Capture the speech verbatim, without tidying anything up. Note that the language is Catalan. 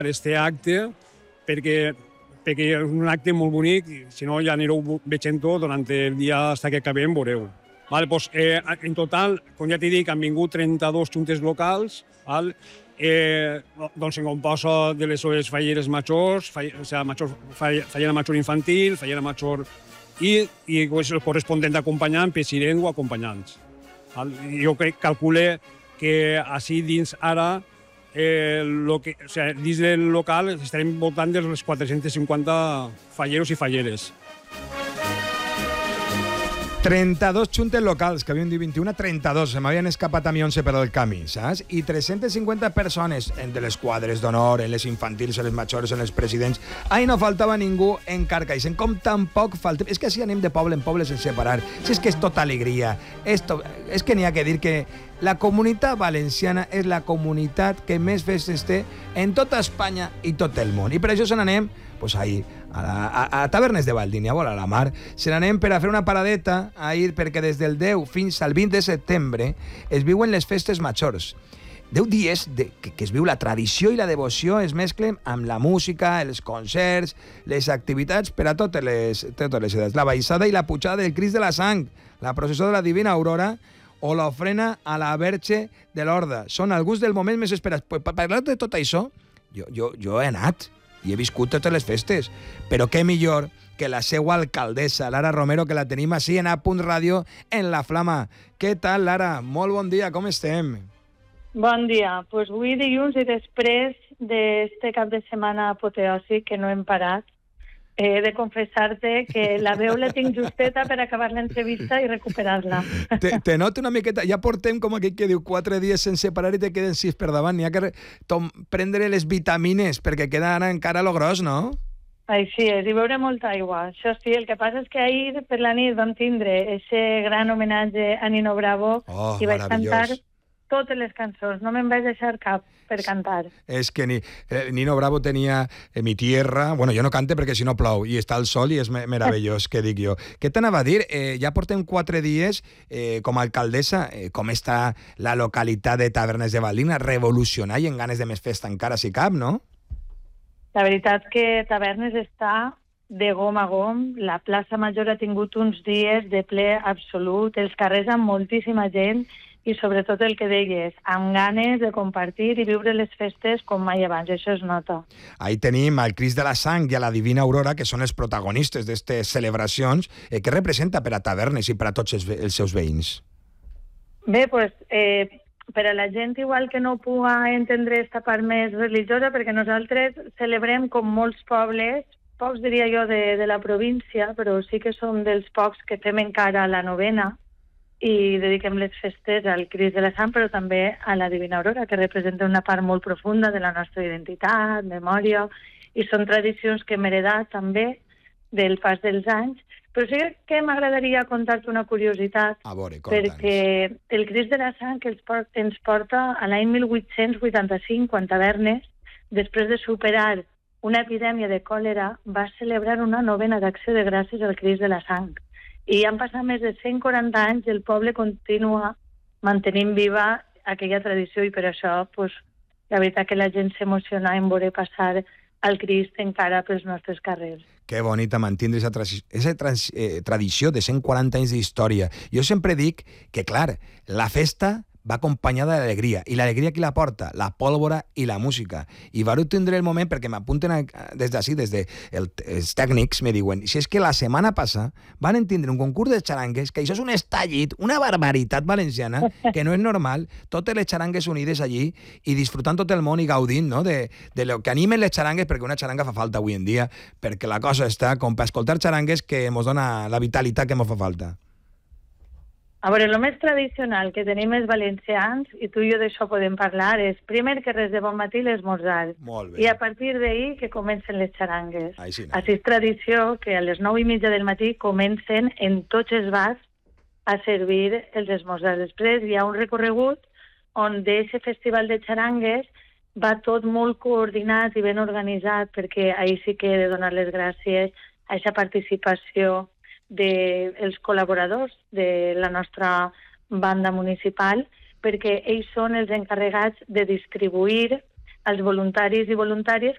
aquest acte perquè, perquè és un acte molt bonic i si no ja anireu veient tot durant el dia fins que acabem, veureu. Vale, pues, eh, en total, com ja t'he dit, han vingut trenta-dos juntes locals, val? Eh, doncs se composa de les seves falleres majors, fall, o sigui, major, fall, fallera major infantil, fallera major i, i pues, el corresponent acompanyant, president o acompanyants. Val? Jo crec, calcule que així dins ara, eh, lo que, o sigui, dins del local estarem voltant dels quatre-cents cinquanta falleros i falleres. trenta-dos xuntes locals, que havien dit vint-i-una, trenta-dos, se m'havien escapat a mi onze per el camí, saps? I tres-centes cinquanta persones, entre les quadres d'honor, en les infantils, en les majors, en els presidents. Ai, no faltava ningú en Carcaixent, com tampoc falta... És que així anem de poble en poble sense parar. Si és que és tota alegria. És, to... és que n'hi ha que dir que la comunitat valenciana és la comunitat que més festes té en tota Espanya i tot el món. I per això se n'anem, pues ahir, a, la, a, a Tavernes de Valdínia, a la mar, se n'anem per a fer una paradeta ahir, perquè des del deu fins al vint de setembre es viuen les festes majors. Deu dies de, que, que es viu la tradició i la devoció es mesclen amb la música, els concerts, les activitats per a totes les, totes les edats. La baixada i la pujada del Crist de la Sang, la processó de la Divina Aurora o l'ofrena a la Verge de l'Horda. Són alguns dels moments més esperats. Per parlar de tot això, jo, jo, jo he anat i he viscut totes les festes, però què millor que la seva alcaldessa, Lara Romero, que la tenim així en A Punt Ràdio, en La Flama. Què tal, Lara? Molt bon dia, com estem? Bon dia. Doncs pues avui dilluns i després d'este cap de setmana apoteòsic que no hem parat, he de confessar-te que la veu la tinc justeta per acabar l'entrevista i recuperar-la. Te, te noto una miqueta, ja portem com aquell que diu quatre dies sense parar i te queden sis per davant. N'hi ha que tom, prendre les vitamines perquè queda ara encara lo gros, no? Així és, i beure molta aigua. Això sí, el que passa és que ahir per la nit vam tindre aquest gran homenatge a Nino Bravo oh, i vaig cantar totes les cançons. No me'n vaig deixar cap per cantar. És que ni, eh, Nino Bravo tenia eh, Mi Tierra... Bueno, jo no cante perquè si no plou, i està el sol i és meravellós, què dic jo. Què t'anava a dir? Eh, ja portem quatre dies eh, com a alcaldessa. Eh, com està la localitat de Tavernes de Valdínia? Revolucionar i en ganes de més festa encara si cap, no? La veritat que Tavernes està de gom a gom. La plaça Major ha tingut uns dies de ple absolut. Els carrers amb moltíssima gent i sobretot el que deies, amb ganes de compartir i viure les festes com mai abans, això es nota. Ahí tenim al Crist de la Sang i a la Divina Aurora, que són els protagonistes d'aquestes celebracions. Eh, què representa per a Tavernes i per a tots els, els seus veïns? Bé, doncs, eh, per a la gent igual que no pugui entendre aquesta part més religiosa, perquè nosaltres celebrem com molts pobles, pocs diria jo de, de la província, però sí que som dels pocs que fem encara la novena, i dediquem les festes al Crist de la Sang, però també a la Divina Aurora, que representa una part molt profunda de la nostra identitat, memòria, i són tradicions que hem heredat també del pas dels anys. Però sí que m'agradaria contar-te una curiositat, a veure, perquè el Crist de la Sang ens porta a l'any mil vuit-cents vuitanta-cinc, quan Tavernes, després de superar una epidèmia de còlera, va celebrar una novena d'acció de gràcies al Crist de la Sang. I han passat més de cent quaranta anys i el poble continua mantenint viva aquella tradició i per això pues, la veritat que la gent s'emociona en veure passar el Crist encara pels nostres carrers. Que bonita mantindre aquesta eh, tradició de cent quaranta anys d'història. Jo sempre dic que, clar, la festa va acompanyada de l'alegria. I l'alegria qui la porta? La pólvora i la música. I vareu tindre el moment, perquè m'apunten des d'ací, des dels tècnics, me diuen, si és que la setmana passada van entendre un concurs de xarangues, que això és un estallit, una barbaritat valenciana, que no és normal, totes les xarangues unides allí i disfrutant tot el món i gaudint, no?, de, de lo que animen les xarangues, perquè una xaranga fa falta avui en dia, perquè la cosa està com per escoltar xarangues que ens dona la vitalitat que ens fa falta. A veure, el més tradicional que tenim els valencians, i tu i jo d'això podem parlar, és primer que res de bon matí l'esmorzar. I a partir d'ahir que comencen les xarangues. Així no. Així és tradició que a les nou i mitja del matí comencen en tots els bars a servir els esmorzars. Després hi ha un recorregut on d'aquest festival de xarangues va tot molt coordinat i ben organitzat, perquè ahir sí que he de donar les gràcies a aquesta participació dels col·laboradors de la nostra banda municipal, perquè ells són els encarregats de distribuir als voluntaris i voluntàries